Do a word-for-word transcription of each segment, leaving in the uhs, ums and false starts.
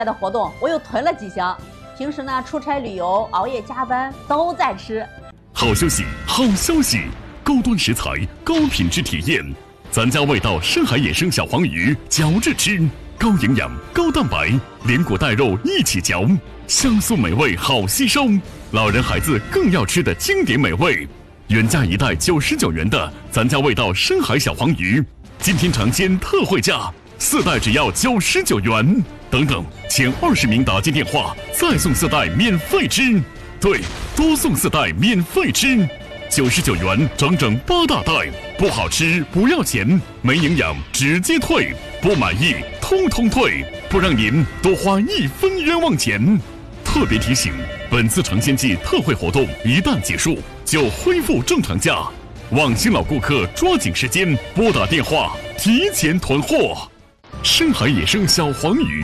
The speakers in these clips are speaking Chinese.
的活动我又囤了几箱，平时呢出差旅游、熬夜加班都在吃。 好休息，好消息！高端食材，高品质体验，咱家味道深海野生小黄鱼，嚼着吃，高营养、高蛋白，连骨带肉一起嚼，香酥美味，好吸收。老人孩子更要吃的经典美味。原价一袋九十九元的咱家味道深海小黄鱼，今天尝鲜特惠价，四袋只要九十九元。等等，前二十名打进电话，再送四袋免费吃。对，多送四袋免费吃，九十九元整整八大袋，不好吃不要钱，没营养直接退，不满意通通退，不让您多花一分冤枉钱。特别提醒，本次尝鲜季特惠活动一旦结束，就恢复正常价，望新老顾客抓紧时间拨打电话提前囤货。深海野生小黄鱼，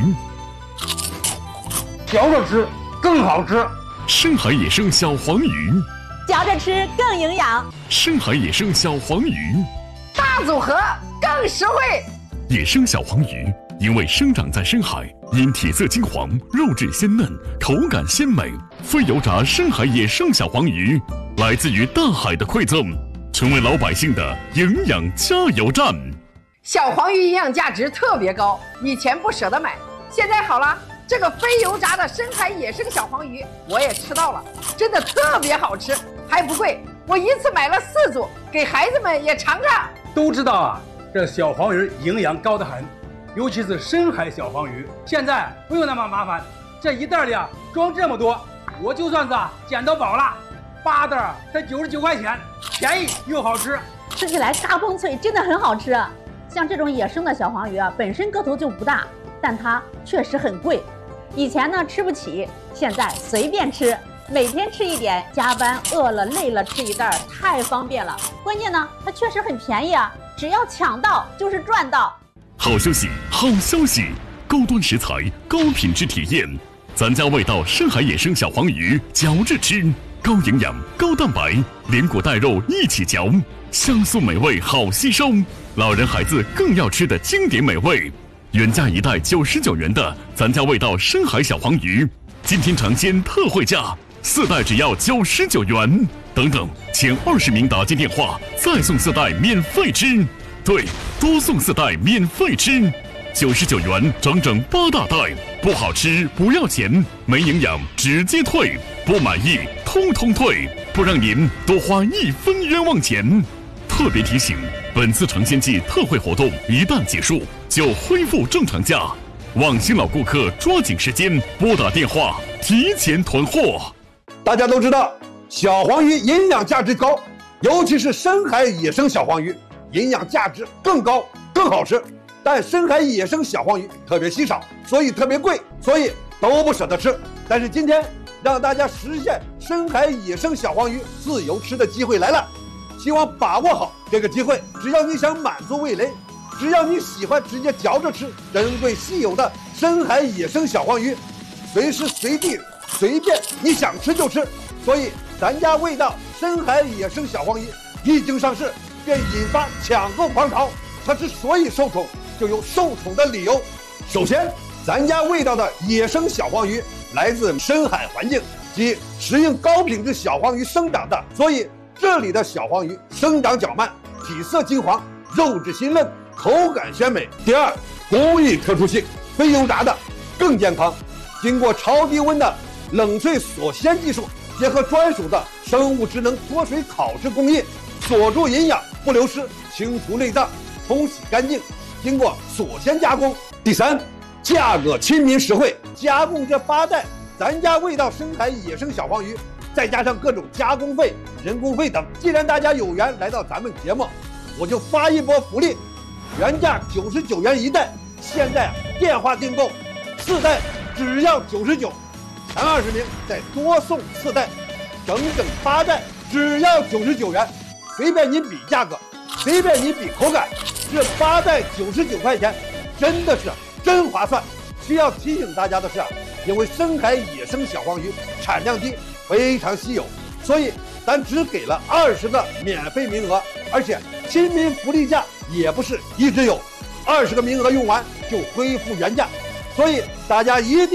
嚼着吃更好吃。 深海野生小黄鱼， 嚼着吃更营养。 深海野生小黄鱼， 大组合更实惠。 野生小黄鱼因为生长在深海，因体色金黄、肉质鲜嫩、口感鲜美，非油炸深海野生小黄鱼来自于大海的馈赠，成为老百姓的营养加油站。 小黄鱼营养价值特别高，以前不舍得买，现在好了，这个非油炸的深海野生小黄鱼我也吃到了，真的特别好吃，还不贵，我一次买了四组，给孩子们也尝尝。 都知道啊，这小黄鱼营养高得很，尤其是深海小黄鱼，现在不用那么麻烦，这一袋里啊装这么多，我就算是啊捡到宝了。八袋才九十九块钱，便宜又好吃， 吃起来嘎嘣脆，真的很好吃。像这种野生的小黄鱼啊，本身个头就不大，但它确实很贵。以前呢吃不起，现在随便吃，每天吃一点，加班饿了累了吃一袋，太方便了。关键呢，它确实很便宜啊，只要抢到就是赚到。 好休息，好消息！高端食材，高品质体验，咱家味道深海野生小黄鱼，嚼着吃，高营养、高蛋白，连骨带肉一起嚼，香酥美味，好吸收。老人孩子更要吃的经典美味。原价一袋九十九元的咱家味道深海小黄鱼，今天尝鲜特惠价，四袋只要九十九元。等等，前二十名打进电话，再送四袋免费吃。对，多送四袋免费吃，九十九元整整八大袋，不好吃不要钱，没营养直接退，不满意通通退，不让您多花一分冤枉钱。特别提醒，本次尝鲜季特惠活动一旦结束，就恢复正常价，望新老顾客抓紧时间拨打电话提前囤货。 大家都知道，小黄鱼营养价值高，尤其是深海野生小黄鱼，营养价值更高，更好吃。但深海野生小黄鱼特别稀少，所以特别贵，所以都不舍得吃。但是今天让大家实现深海野生小黄鱼自由吃的机会来了，希望把握好这个机会。只要你想满足味蕾，只要你喜欢直接嚼着吃珍贵稀有的深海野生小黄鱼，随时随地随便你想吃就吃。所以咱家味道深海野生小黄鱼一经上市，便引发抢购狂潮。它之所以受宠，就有受宠的理由。首先，咱家味道的野生小黄鱼来自深海环境，即适应高品质小黄鱼生长的，所以这里的小黄鱼生长较慢，体色金黄，肉质鲜嫩，口感鲜美。第二，工艺特殊性，非油炸的更健康，经过超低温的冷萃锁鲜技术，结合专属的生物智能脱水烤制工艺，锁住营养不流失，清除内脏，冲洗干净，经过锁鲜加工。第三，价格亲民实惠，加工这八袋咱家味道深海野生小黄鱼，再加上各种加工费、人工费等。既然大家有缘来到咱们节目，我就发一波福利，原价九十九元一袋，现在电话订购四袋只要九十九，前二十名再多送四袋，整整八袋只要九十九元，随便你比价格，随便你比口感，这八袋九十九块钱真的是真划算。需要提醒大家的是，因为深海野生小黄鱼产量低，非常稀有，所以咱只给了二十个免费名额，而且亲民福利价也不是一直有，二十个名额用完就恢复原价，所以大家一定